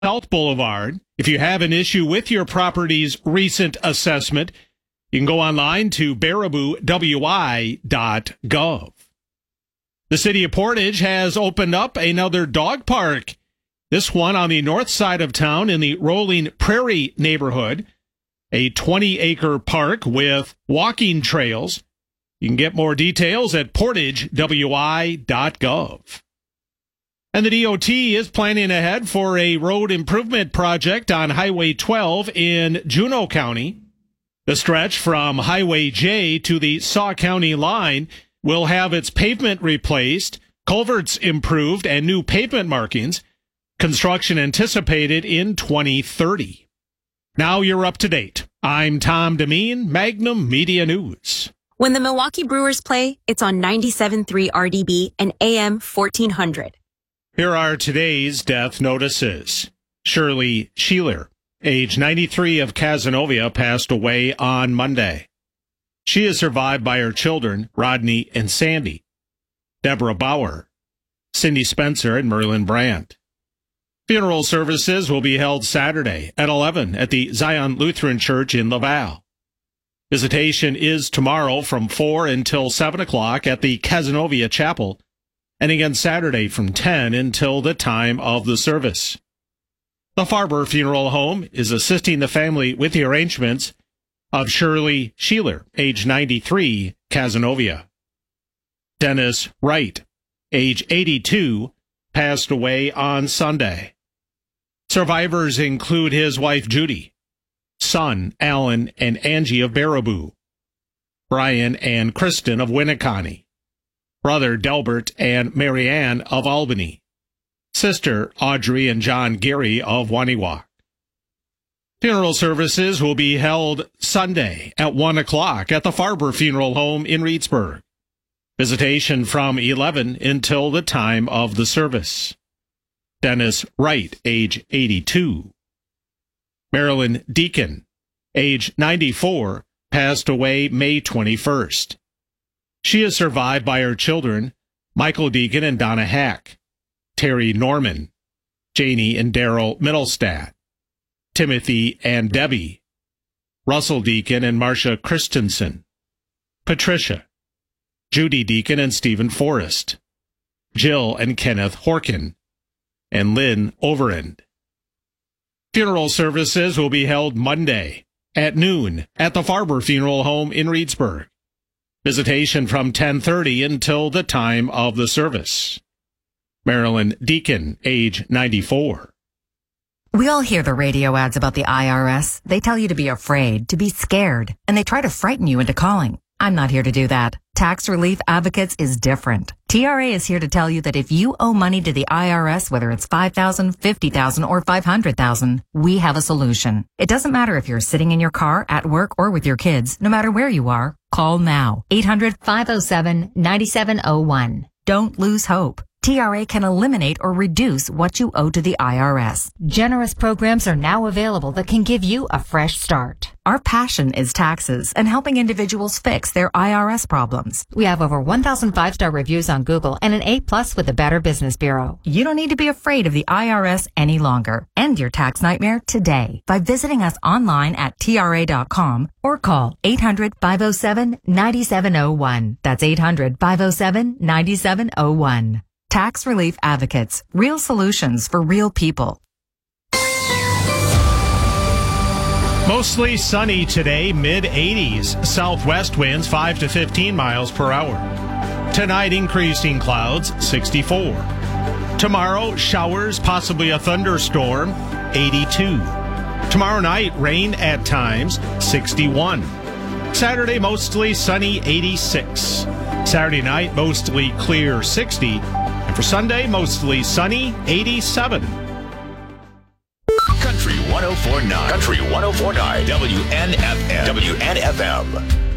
South Boulevard. If you have an issue with your property's recent assessment, you can go online to baraboowi.gov. The city of Portage has opened up another dog park. This one on the north side of town in the Rolling Prairie neighborhood, a 20-acre park with walking trails. You can get more details at portagewi.gov. And the DOT is planning ahead for a road improvement project on Highway 12 in Juneau County. The stretch from Highway J to the Saw County line will have its pavement replaced, culverts improved, and new pavement markings. Construction anticipated in 2030. Now you're up to date. I'm Tom Demeen, Magnum Media News. When the Milwaukee Brewers play, it's on 97.3 RDB and AM 1400. Here are today's death notices. Shirley Sheeler, age 93 of Cazenovia, passed away on Monday. She is survived by her children, Rodney and Sandy, Deborah Bauer, Cindy Spencer, and Merlin Brandt. Funeral services will be held Saturday at 11 at the Zion Lutheran Church in Laval. Visitation is tomorrow from 4 until 7 o'clock at the Cazenovia Chapel, and again Saturday from 10 until the time of the service. The Farber Funeral Home is assisting the family with the arrangements of Shirley Sheeler, age 93, Cazenovia. Dennis Wright, age 82, passed away on Sunday. Survivors include his wife Judy, son Alan and Angie of Baraboo, Brian and Kristen of Winneconne, brother Delbert and Marianne of Albany, sister Audrey and John Gary of Waniwak. Funeral services will be held Sunday at 1 o'clock at the Farber Funeral Home in Reedsburg. Visitation from 11 until the time of the service. Dennis Wright, age 82. Marilyn Deacon, age 94, passed away May 21st. She is survived by her children, Michael Deacon and Donna Hack, Terry Norman, Janie and Daryl Middlestat, Timothy and Debbie, Russell Deacon and Marcia Christensen, Patricia, Judy Deacon and Stephen Forrest, Jill and Kenneth Horkin, and Lynn Overend. Funeral services will be held Monday at noon at the Farber Funeral Home in Reedsburg. Visitation from 10:30 until the time of the service. Marilyn Deacon, age 94. We all hear the radio ads about the IRS. They tell you to be afraid, to be scared, and they try to frighten you into calling. I'm not here to do that. Tax Relief Advocates is different. TRA is here to tell you that if you owe money to the IRS, whether it's $5,000, $50,000, or $500,000, we have a solution. It doesn't matter if you're sitting in your car, at work, or with your kids. No matter where you are, call now. 800-507-9701. Don't lose hope. TRA can eliminate or reduce what you owe to the IRS. Generous programs are now available that can give you a fresh start. Our passion is taxes and helping individuals fix their IRS problems. We have over 1,000 5-star reviews on Google and an A+ with the Better Business Bureau. You don't need to be afraid of the IRS any longer. End your tax nightmare today by visiting us online at TRA.com or call 800-507-9701. That's 800-507-9701. Tax Relief Advocates. Real solutions for real people. Mostly sunny today, mid-80s. Southwest winds 5 to 15 miles per hour. Tonight, increasing clouds, 64. Tomorrow, showers, possibly a thunderstorm, 82. Tomorrow night, rain at times, 61. Saturday, mostly sunny, 86. Saturday night, mostly clear, 60. And for Sunday, mostly sunny, 87. Country 104.9. Country 104.9. WNFM. WNFM.